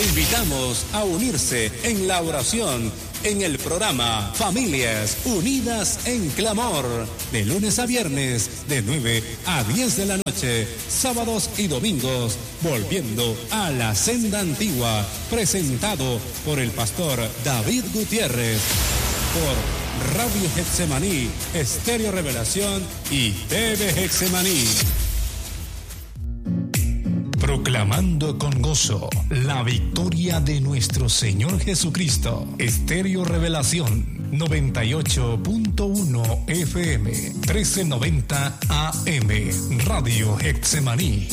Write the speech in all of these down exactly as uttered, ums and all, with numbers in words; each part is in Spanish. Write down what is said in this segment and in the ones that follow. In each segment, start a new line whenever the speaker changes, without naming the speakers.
Le invitamos a unirse en la oración en el programa Familias Unidas en Clamor, de lunes a viernes, de nueve a diez de la noche, sábados y domingos, volviendo a la senda antigua, presentado por el pastor David Gutiérrez, por Radio Getsemaní, Estéreo Revelación y T V Getsemaní. Proclamando con gozo la victoria de nuestro Señor Jesucristo. Estéreo Revelación noventa y ocho punto uno F M, trece noventa A M, Radio Getsemaní.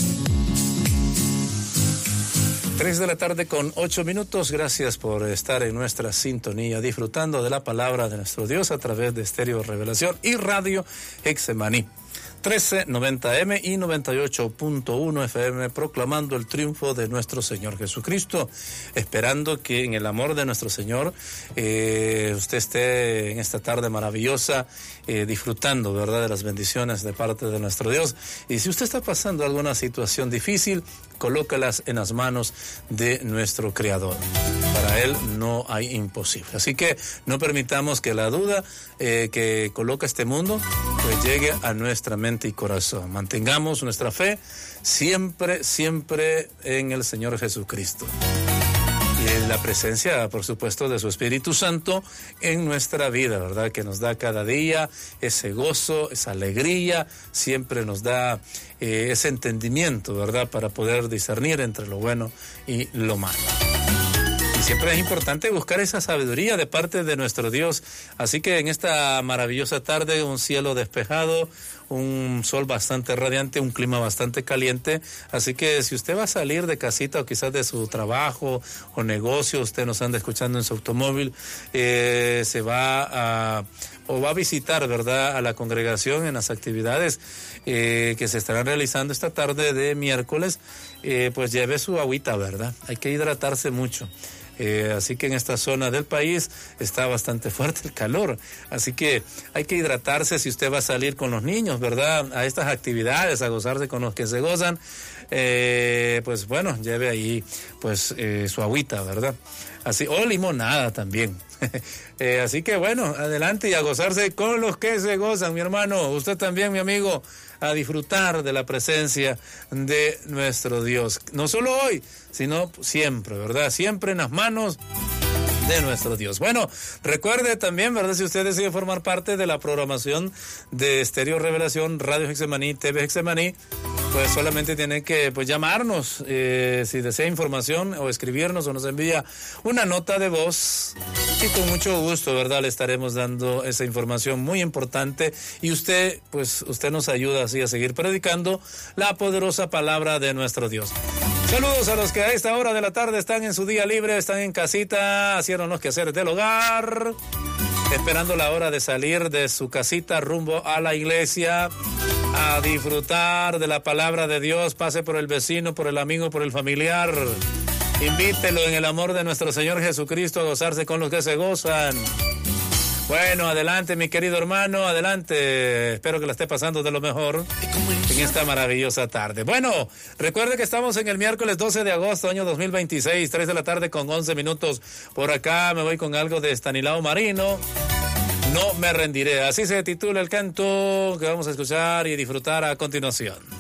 Tres de la tarde con ocho minutos. Gracias por estar en nuestra sintonía, disfrutando de la palabra de nuestro Dios a través de Estéreo Revelación y Radio Getsemaní. trece noventa A M y noventa y ocho punto uno F M, proclamando el triunfo de nuestro Señor Jesucristo, esperando que en el amor de nuestro Señor eh, usted esté en esta tarde maravillosa, eh, disfrutando, ¿verdad?, de las bendiciones de parte de nuestro Dios. Y si usted está pasando alguna situación difícil, colócalas en las manos de nuestro Creador. Para Él no hay imposible. Así que no permitamos que la duda eh, que coloca este mundo pues llegue a nuestra mente y corazón. Mantengamos nuestra fe siempre, siempre en el Señor Jesucristo. Y en la presencia, por supuesto, de su Espíritu Santo en nuestra vida, ¿verdad? Que nos da cada día ese gozo, esa alegría, siempre nos da eh, ese entendimiento, ¿verdad? Para poder discernir entre lo bueno y lo malo. Y siempre es importante buscar esa sabiduría de parte de nuestro Dios. Así que en esta maravillosa tarde, un cielo despejado, un sol bastante radiante, un clima bastante caliente. Así que si usted va a salir de casita o quizás de su trabajo o negocio, usted nos anda escuchando en su automóvil, eh, se va a... o va a visitar, ¿verdad?, a la congregación en las actividades eh, que se estarán realizando esta tarde de miércoles, eh, pues lleve su agüita, ¿verdad? Hay que hidratarse mucho. Eh, así que en esta zona del país está bastante fuerte el calor, así que hay que hidratarse. Si usted va a salir con los niños, ¿verdad?, a estas actividades, a gozarse con los que se gozan, eh, pues bueno, lleve ahí pues eh, su agüita, ¿verdad? Así, o limonada también. eh, así que bueno, adelante y a gozarse con los que se gozan, mi hermano. Usted también, mi amigo, a disfrutar de la presencia de nuestro Dios. No solo hoy, sino siempre, ¿verdad? Siempre en las manos de nuestro Dios. Bueno, recuerde también, ¿verdad?, si usted decide formar parte de la programación de Estéreo Revelación, Radio Getsemaní, T V Getsemaní, pues solamente tiene que pues llamarnos, eh, si desea información, o escribirnos, o nos envía una nota de voz, y con mucho gusto, ¿verdad?, le estaremos dando esa información muy importante, y usted, pues usted nos ayuda así a seguir predicando la poderosa palabra de nuestro Dios. Saludos a los que a esta hora de la tarde están en su día libre, están en casita, hicieron los quehaceres del hogar, esperando la hora de salir de su casita rumbo a la iglesia, a disfrutar de la palabra de Dios. Pase por el vecino, por el amigo, por el familiar. Invítelo en el amor de nuestro Señor Jesucristo a gozarse con los que se gozan. Bueno, adelante, mi querido hermano, adelante. Espero que la esté pasando de lo mejor en esta maravillosa tarde. Bueno, recuerde que estamos en el miércoles doce de agosto, año dos mil veintiséis, tres de la tarde con once minutos. Por acá me voy con algo de Estanislao Marino. No me rendiré. Así se titula el canto que vamos a escuchar y disfrutar a continuación.